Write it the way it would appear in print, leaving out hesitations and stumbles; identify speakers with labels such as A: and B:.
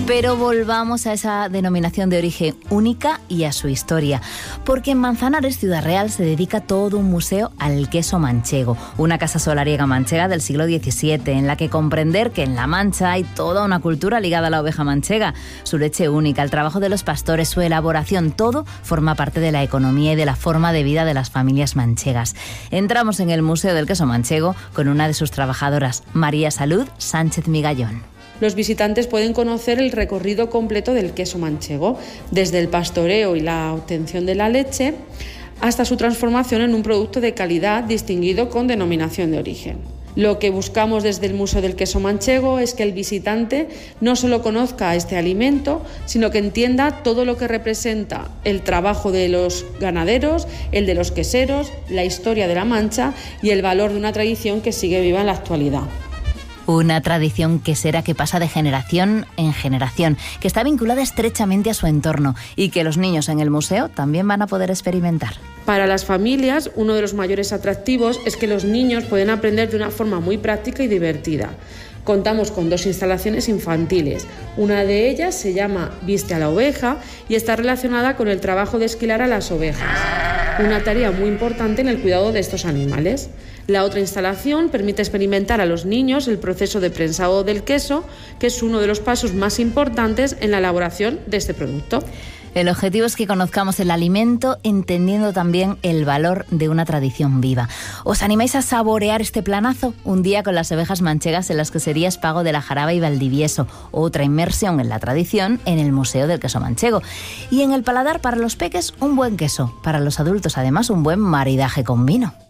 A: Pero volvamos a esa denominación de origen única y a su historia, porque en Manzanares, Ciudad Real, se dedica todo un museo al queso manchego, una casa solariega manchega del siglo XVII, en la que comprender que en La Mancha hay toda una cultura ligada a la oveja manchega, su leche única, el trabajo de los pastores, su elaboración, todo forma parte de la economía y de la forma de vida de las familias manchegas. Entramos en el Museo del Queso Manchego con una de sus trabajadoras, María Salud Sánchez Migallón.
B: Los visitantes pueden conocer el recorrido completo del queso manchego, desde el pastoreo y la obtención de la leche hasta su transformación en un producto de calidad distinguido con denominación de origen. Lo que buscamos desde el Museo del Queso Manchego es que el visitante no solo conozca este alimento, sino que entienda todo lo que representa el trabajo de los ganaderos, el de los queseros, la historia de La Mancha y el valor de una tradición que sigue viva en la actualidad.
A: Una tradición quesera que pasa de generación en generación, que está vinculada estrechamente a su entorno y que los niños en el museo también van a poder experimentar.
B: Para las familias, uno de los mayores atractivos es que los niños pueden aprender de una forma muy práctica y divertida. Contamos con 2 instalaciones infantiles. Una de ellas se llama Viste a la oveja y está relacionada con el trabajo de esquilar a las ovejas, una tarea muy importante en el cuidado de estos animales. La otra instalación permite experimentar a los niños el proceso de prensado del queso, que es uno de los pasos más importantes en la elaboración de este producto.
A: El objetivo es que conozcamos el alimento, entendiendo también el valor de una tradición viva. ¿Os animáis a saborear este planazo? Un día con las ovejas manchegas en las queserías Pago de la Jaraba y Valdivieso. Otra inmersión en la tradición en el Museo del Queso Manchego. Y en el paladar, para los peques, un buen queso. Para los adultos, además, un buen maridaje con vino.